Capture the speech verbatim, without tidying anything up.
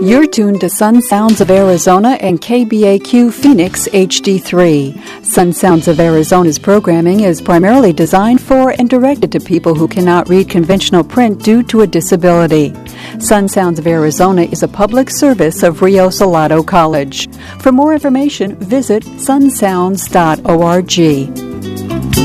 You're tuned to Sun Sounds of Arizona and K B A Q Phoenix H D three. Sun Sounds of Arizona's programming is primarily designed for and directed to people who cannot read conventional print due to a disability. Sun Sounds of Arizona is a public service of Rio Salado College. For more information, visit sun sounds dot org.